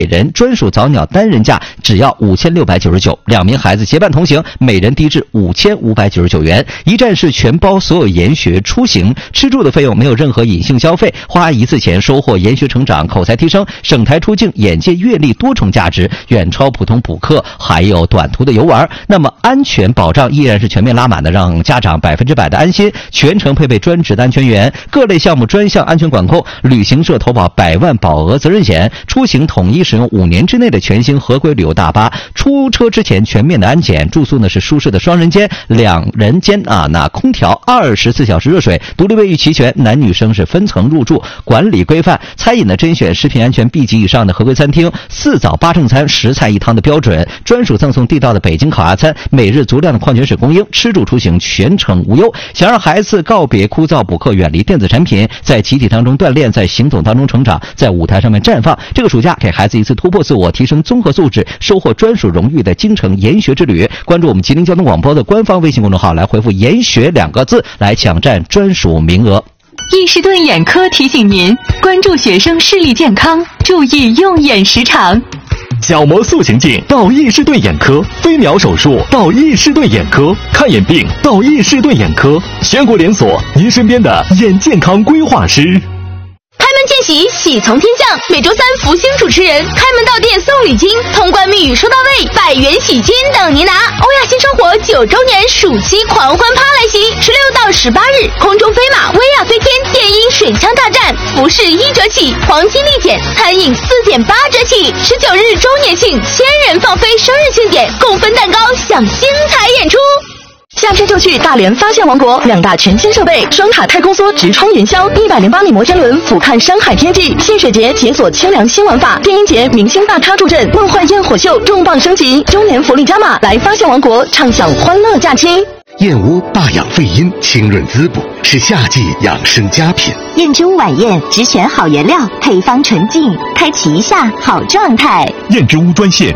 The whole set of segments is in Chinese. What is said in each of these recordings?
人专属早鸟单人价只要5699，2名孩子结伴同行，每人低至5599元。一站式全包所有研学出行，吃住的费用没有任何隐性消费，花一次钱收获研学成长、口才提升、省台出境、眼界阅历多重价值，远超普通补课，还有短途的游玩。那么安全保障依然是全面拉满的，让家长100%的安心，全程配备专职的安全员，各类项目专项安全管控，旅行社投保100万保额责任险，出行统一使用5年之内的全新合规旅游大巴，出车之前全面的安检，住宿呢是舒适的双人间、2人间那空调24小时热水，独立卫浴齐全，男女生是分层入住，管理规范。餐饮呢甄选食品安全 B 级以上的合规餐厅，4早8正餐10菜1汤的标准，专属赠送地道的北京烤鸭餐，每日足量的矿泉水供应，吃住出行全程无忧。想让孩子告别枯燥补课，远离电子产品，在集体当中锻炼，在行走当中成长，在舞台上面绽放。这个暑假给孩子一次突破自我、提升综合素质、收获专属荣誉的京城研学之旅。关注我们吉林交通广播的官方微信公众号，来回复研学2个字，来抢占专属名额。 易士顿眼科提醒您，关注学生视力健康，注意用眼时长。 角膜塑形镜到易士顿眼科，飞秒手术到易士顿眼科，看眼病到易士顿眼科，全国连锁，您身边的眼健康规划师。 开门见喜，喜从天降。每周三，福星主持人开门到店送礼金，通关密语说到位，100元喜金等您拿。欧亚新生活9周年暑期狂欢趴来袭，16到18日，空中飞马、薇娅飞天、电音水枪大战，服饰1折起，黄金立减，餐饮4.8折起。19日周年庆，1000人放飞生日庆典，共分蛋糕，享精彩演出。 下车就去大连发现王国，2大全新设备，双塔太空梭直冲云霄，108米摩天轮俯瞰山海天际，戏水节解锁清凉新玩法，电音节明星大咖助阵，梦幻焰火秀重磅升级，周年福利加码，来发现王国畅享欢乐假期。 燕窝大养肺阴，清润滋补，是夏季养生佳品。 燕之屋晚宴只选好原料，配方纯净，开启一下好状态。 燕之屋专线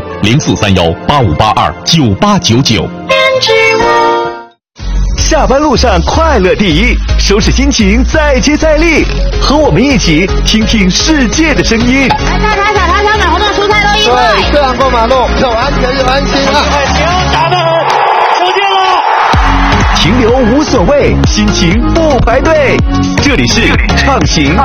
043185829899。 燕之屋。 下班路上快乐第一，收拾心情再接再厉，和我们一起听听世界的声音。 来大茶小茶小买活动，蔬菜都1块。 对，这样过马路又安全又安心啊！ 行，打得很，收线了。 停留无所谓，心情不排队。这里是畅行